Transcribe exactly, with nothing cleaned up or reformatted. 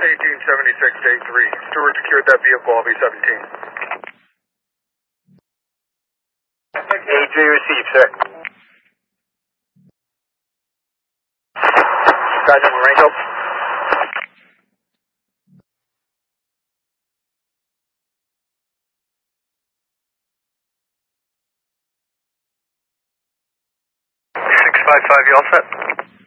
eighteen seventy-six to eight three. Stewart secured that vehicle, I'll be seventeen. eight three received, sir. Sergeant Marenko. six five five, you all set?